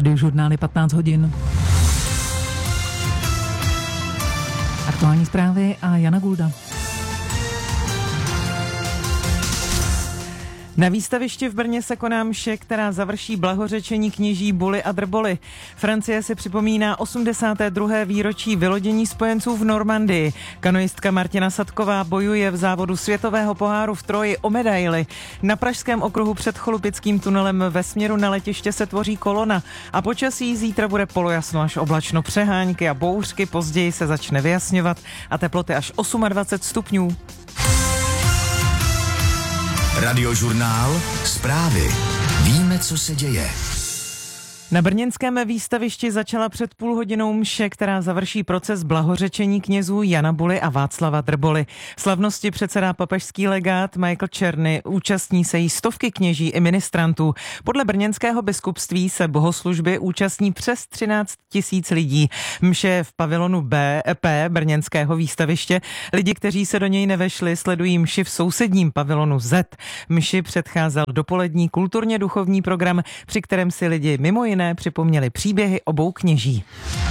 Radiožurnály 15 hodin. Aktuální zprávy a Jana Gulda. Na výstavišti v Brně se koná mše, která završí blahořečení kněží Bully a Drboli. Francie si připomíná 82. výročí vylodění spojenců v Normandii. Kanoistka Martina Sadková bojuje v závodu světového poháru v Troji o medaili. Na pražském okruhu před Cholupickým tunelem ve směru na letiště se tvoří kolona a počasí zítra bude polojasno až oblačno, přehánky a bouřky, později se začne vyjasňovat a teploty až 28 stupňů. Radiožurnál, zprávy. Víme, co se děje. Na brněnském výstavišti začala před půl hodinou mše, která završí proces blahořečení knězů Jana Bully a Václava Drboly. Slavnosti předsedá papežský legát Michael Czerny, účastní se jí stovky kněží i ministrantů. Podle brněnského biskupství se bohoslužby účastní přes 13 000 lidí. Mše v pavilonu P brněnského výstaviště. Lidi, kteří se do něj nevešli, sledují mši v sousedním pavilonu Z. Mši předcházel dopolední kulturně duchovní program, při kterém si lidi mimo jiné připomněli příběhy obou kněží.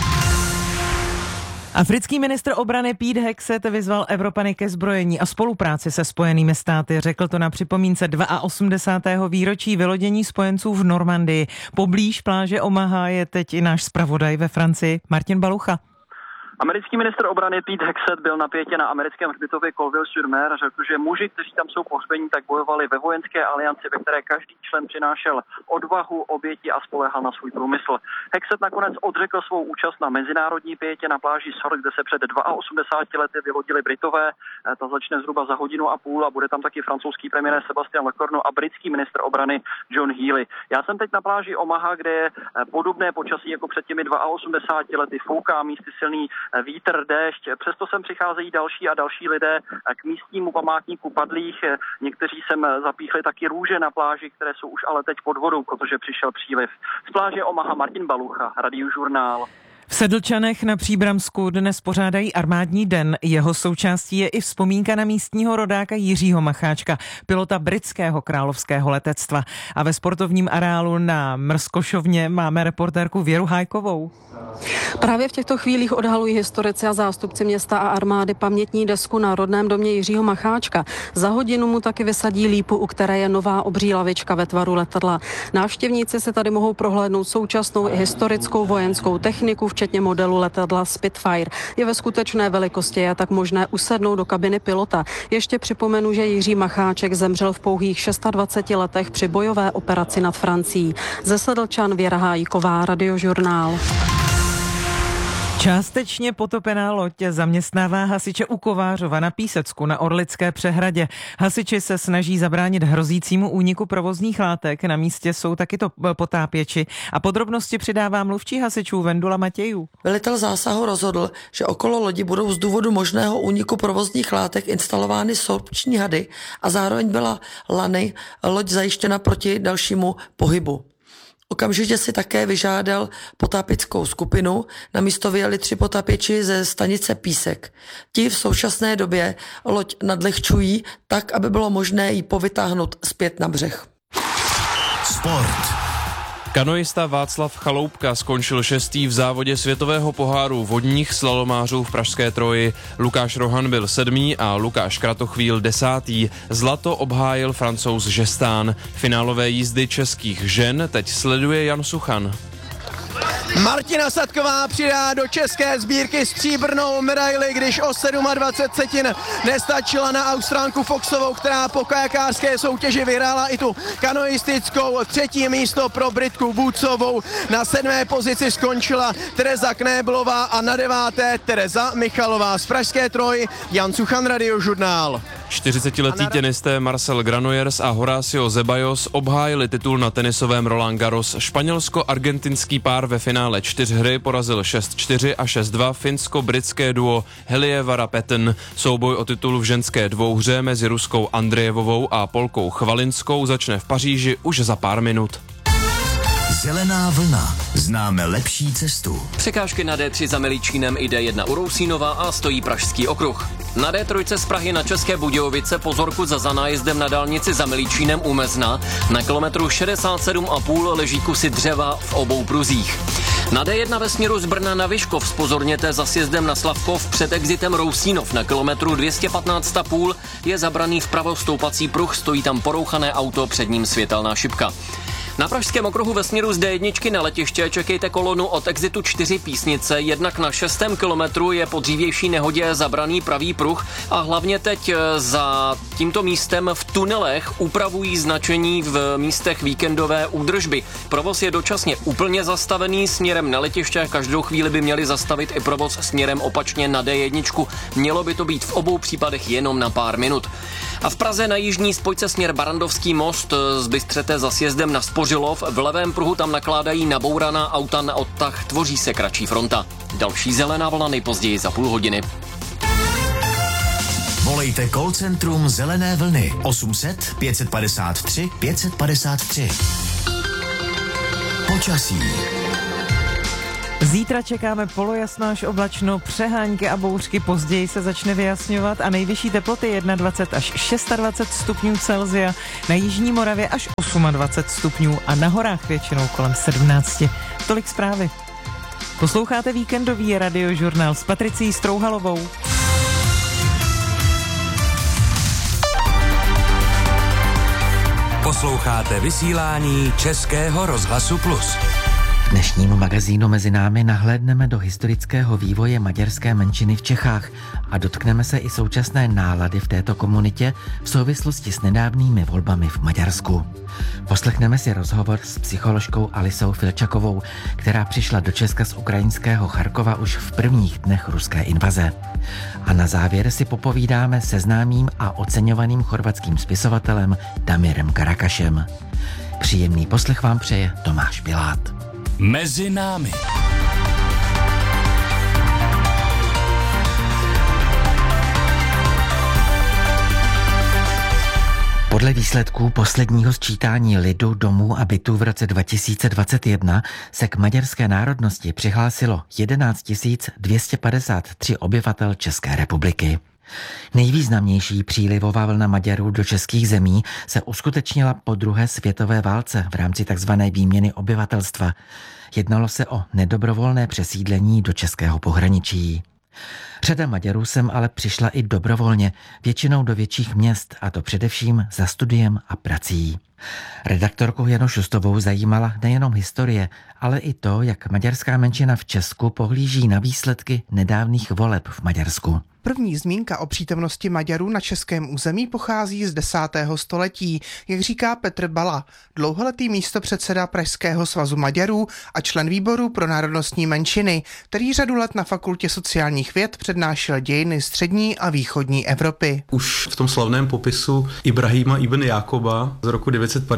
Africký ministr obrany Pete Hegseth vyzval Evropany ke zbrojení a spolupráci se Spojenými státy. Řekl to na připomínce 82. výročí vylodění spojenců v Normandii. Poblíž pláže Omaha je teď i náš zpravodaj ve Francii Martin Balucha. Americký ministr obrany Pete Hegseth byl na pětě na americkém hřbitově Colville-sur-Mer a řekl, že muži, kteří tam jsou pohřbení, tak bojovali ve vojenské alianci, ve které každý člen přinášel odvahu, oběti a spoléhal na svůj průmysl. Hegseth nakonec odřekl svou účast na mezinárodní pětě na pláži Sor, kde se před 82 lety vylodili Britové. Ta začne zhruba za hodinu a půl a bude tam taky francouzský premiér Sébastien Lecornu a britský ministr obrany John Healey. Já jsem teď na pláži Omaha, kde je podobné počasí jako před těmi 82 lety, fouká místy silný vítr, déšť, přesto sem přicházejí další a další lidé k místnímu památníku padlých. Někteří sem zapíchli taky růže na pláži, které jsou už ale teď pod vodou, protože přišel příliv. Z pláže Omaha Martin Balucha, Radiožurnál. V Sedlčanech na Příbramsku dnes pořádají armádní den. Jeho součástí je i vzpomínka na místního rodáka Jiřího Macháčka, pilota britského královského letectva. A ve sportovním areálu na Mrzkošovně máme reportérku Věru Hájkovou. Právě v těchto chvílích odhalují historici a zástupci města a armády pamětní desku na rodném domě Jiřího Macháčka. Za hodinu mu taky vysadí lípu, u které je nová obří lavička ve tvaru letadla. Návštěvníci se tady mohou prohlédnout současnou i historickou vojenskou techniku, včetně modelu letadla Spitfire. Je ve skutečné velikosti, je tak možné usednout do kabiny pilota. Ještě připomenu, že Jiří Macháček zemřel v pouhých 26 letech při bojové operaci nad Francií. Ze Sedlčan Věra Hájková, Radiožurnál. Částečně potopená loď zaměstnává hasiče u Kovářova na Písecku na Orlické přehradě. Hasiči se snaží zabránit hrozícímu úniku provozních látek. Na místě jsou taky to potápěči. A podrobnosti přidává mluvčí hasičů Vendula Matějů. Velitel zásahu rozhodl, že okolo lodi budou z důvodu možného úniku provozních látek instalovány sorpční hady a zároveň byla lany loď zajištěna proti dalšímu pohybu. Okamžitě si také vyžádal potápěčskou skupinu. Na místo vyjeli 3 potápěči ze stanice Písek. Ti v současné době loď nadlehčují tak, aby bylo možné ji povytáhnout zpět na břeh. Sport. Kanoista Václav Chaloupka skončil 6. v závodě světového poháru vodních slalomářů v pražské Troji. Lukáš Rohan byl 7. a Lukáš Kratochvíl 10. Zlato obhájil Francouz Žestán. Finálové jízdy českých žen teď sleduje Jan Suchan. Martina Sadková přidá do české sbírky stříbrnou medaili, když o 27 setin nestačila na Austrálku Foxovou, která po kajakářské soutěži vyhrála i tu kanoistickou. 3. místo pro Britku Woodsovou. Na 7. pozici skončila Tereza Knéblová a na 9. Tereza Michalová. Z pražské Troji Jan Suchan, Radiožurnál. 40letý tenisté Marcel Granollers a Horacio Zeballos obhájili titul na tenisovém Roland Garros. Španělsko-argentinský pár ve finále 4 porazil 6-4 a 6-2 finsko-britské duo Helievara Patten. Souboj o titul v ženské dvouhře mezi Ruskou Andrejevovou a Polkou Chvalinskou začne v Paříži už za pár minut. Zelená vlna. Známe lepší cestu. Překážky na D3 za Milíčínem i D1 u Rousínova a stojí Pražský okruh. Na D3 z Prahy na České Budějovice pozorku za nájezdem na dálnici za Milíčínem u Mezna. Na kilometru 67,5 leží kusy dřeva v obou pruzích. Na D1 ve směru z Brna na Vyškov zpozorněte za sjezdem na Slavkov před exitem Rousínov. Na kilometru 215,5 je zabraný vpravo stoupací pruh, stojí tam porouchané auto, před ním světelná šipka. Na Pražském okruhu ve směru z D1 na letiště čekejte kolonu od exitu 4 Písnice, jednak na 6. kilometru je po dřívější nehodě zabraný pravý pruh a hlavně teď za tímto místem v tunelech upravují značení v místech víkendové údržby. Provoz je dočasně úplně zastavený směrem na letiště, každou chvíli by měli zastavit i provoz směrem opačně na D1. Mělo by to být v obou případech jenom na pár minut. A v Praze na jižní spojce směr Barandovský most zbystřete za sjezdem na Spořilov. V levém pruhu tam nakládají nabouraná auta na odtah, tvoří se kratší fronta. Další zelená vlna nejpozději za půl hodiny. Volejte call centrum Zelené vlny 800 553 553. Počasí. Zítra čekáme polojasno až oblačno, přehánky a bouřky, později se začne vyjasňovat a nejvyšší teploty 21 až 26 stupňů Celsia, na jižní Moravě až 28 stupňů a na horách většinou kolem 17. Tolik zprávy. Posloucháte víkendový radiožurnál s Patricí Strouhalovou. Posloucháte vysílání Českého rozhlasu Plus. V dnešním magazínu Mezi námi nahlédneme do historického vývoje maďarské menšiny v Čechách a dotkneme se i současné nálady v této komunitě v souvislosti s nedávnými volbami v Maďarsku. Poslechneme si rozhovor s psycholožkou Alisou Filčakovou, která přišla do Česka z ukrajinského Charkova už v prvních dnech ruské invaze. A na závěr si popovídáme se známým a oceňovaným chorvatským spisovatelem Damirem Karakašem. Příjemný poslech vám přeje Tomáš Pilát. Mezi námi. Podle výsledků posledního sčítání lidu, domů a bytů v roce 2021 se k maďarské národnosti přihlásilo 11 253 obyvatel České republiky. Nejvýznamnější přílivová vlna Maďarů do českých zemí se uskutečnila po druhé světové válce v rámci tzv. Výměny obyvatelstva. Jednalo se o nedobrovolné přesídlení do českého pohraničí. Řada Maďarů sem ale přišla i dobrovolně, většinou do větších měst, a to především za studiem a prací. Redaktorku Janu Šustovou zajímala nejenom historie, ale i to, jak maďarská menšina v Česku pohlíží na výsledky nedávných voleb v Maďarsku. První zmínka o přítomnosti Maďarů na českém území pochází z 10. století, jak říká Petr Bala, dlouholetý místopředseda Pražského svazu Maďarů a člen výboru pro národnostní menšiny, který řadu let na Fakultě sociálních věd přednášel dějiny střední a východní Evropy. Už v tom slavném popisu Ibrahima ibn Jákoba z roku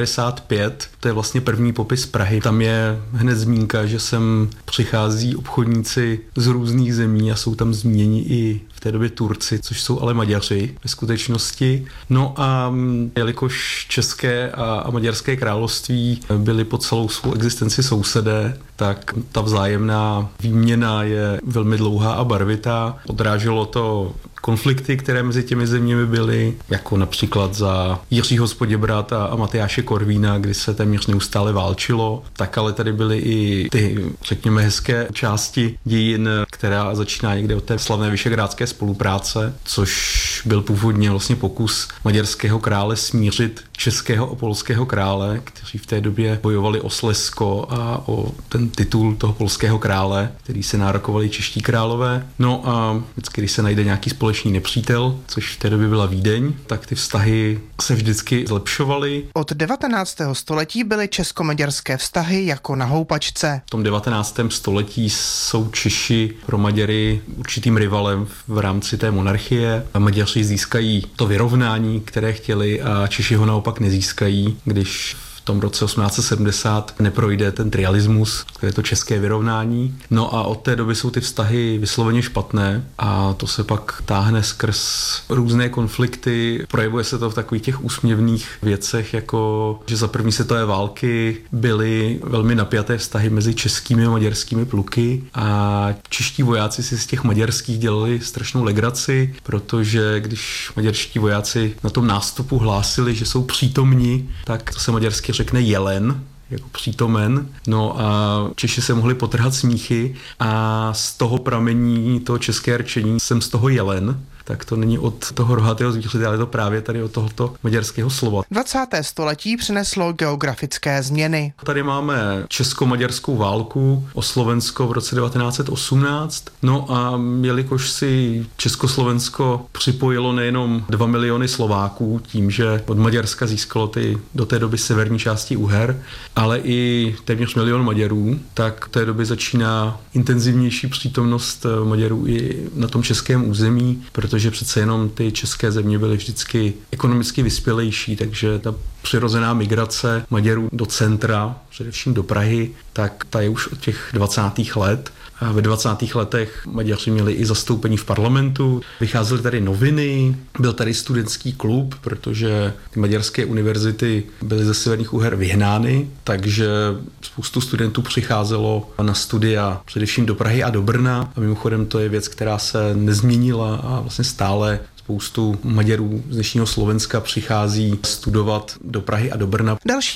955, to je vlastně první popis Prahy, tam je hned zmínka, že sem přichází obchodníci z různých zemí a jsou tam zmíněni i v té době Turci, což jsou ale Maďaři ve skutečnosti. No a jelikož české a maďarské království byly po celou svou existenci sousedé, tak ta vzájemná výměna je velmi dlouhá a barvitá. Odráželo to konflikty, které mezi těmi zeměmi byly, jako například za Jiřího z Poděbrad a Matyáše Korvína, kdy se téměř neustále válčilo, tak ale tady byly i ty, řekněme, hezké části dějin, která začíná někde od té slavné visegrádské spolupráce, což byl původně vlastně pokus maďarského krále smířit českého a polského krále, kteří v té době bojovali o Slezsko a o ten titul toho polského krále, který se nárokovali čeští králové. No a vždycky, když se najde nějaký společný nepřítel, což v té době byla Vídeň, tak ty vztahy se vždycky zlepšovaly. Od 19. století byly česko-maďarské vztahy jako na houpačce. V tom 19. století jsou Češi pro Maďary určitým rivalem v rámci té monarchie. Maďaři získají to vyrovnání, které chtěli, a Češi ho naopak nezískají, když v tom roce 1870 neprojde ten trialismus, to je to české vyrovnání. No a od té doby jsou ty vztahy vysloveně špatné a to se pak táhne skrz různé konflikty. Projevuje se to v takových těch úsměvných věcech, jako že za první světové války byly velmi napjaté vztahy mezi českými a maďarskými pluky a čeští vojáci si z těch maďarských dělali strašnou legraci, protože když maďarští vojáci na tom nástupu hlásili, že jsou přítomni, tak to se maďarsky řekne jelen, jako přítomen. No a Češi se mohli potrhat smíchy a z toho pramení toho české rčení jsem z toho jelen. Tak to není od toho rohatého zvířete, ale to právě tady od tohoto maďarského slova. 20. století přineslo geografické změny. Tady máme česko-maďarskou válku o Slovensko v roce 1918. No a jelikož si Československo připojilo nejenom 2 miliony Slováků tím, že od Maďarska získalo ty do té doby severní části Uher, ale i téměř 1 milion Maďarů, tak v té doby začíná intenzivnější přítomnost Maďarů i na tom českém území, protože přece jenom ty české země byly vždycky ekonomicky vyspělejší, takže ta přirozená migrace Maďarů do centra, především do Prahy, tak ta je už od těch 20. let. A ve 20. letech Maďaři měli i zastoupení v parlamentu, vycházely tady noviny, byl tady studentský klub, protože ty maďarské univerzity byly ze severních Uher vyhnány, takže spoustu studentů přicházelo na studia především do Prahy a do Brna. A mimochodem to je věc, která se nezměnila a vlastně stále spoustu Maďarů z dnešního Slovenska přichází studovat do Prahy a do Brna. Další